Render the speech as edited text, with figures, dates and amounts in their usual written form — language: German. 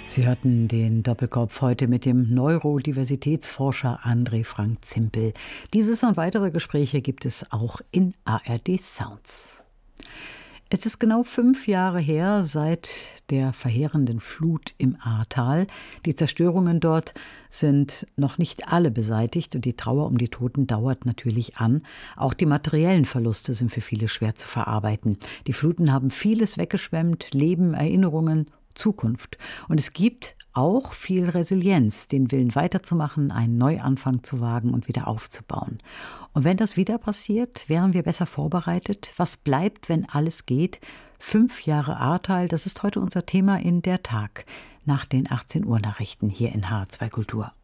Sie hörten den Doppelkopf heute mit dem Neurodiversitätsforscher André Frank Zimpel. Dieses und weitere Gespräche gibt es auch in ARD Sounds. Es ist genau 5 Jahre her seit der verheerenden Flut im Ahrtal. Die Zerstörungen dort sind noch nicht alle beseitigt und die Trauer um die Toten dauert natürlich an. Auch die materiellen Verluste sind für viele schwer zu verarbeiten. Die Fluten haben vieles weggeschwemmt, Leben, Erinnerungen, Zukunft. Und es gibt auch viel Resilienz, den Willen weiterzumachen, einen Neuanfang zu wagen und wieder aufzubauen. Und wenn das wieder passiert, wären wir besser vorbereitet. Was bleibt, wenn alles geht? 5 Jahre Ahrtal, das ist heute unser Thema in Der Tag nach den 18 Uhr Nachrichten hier in HR2 Kultur.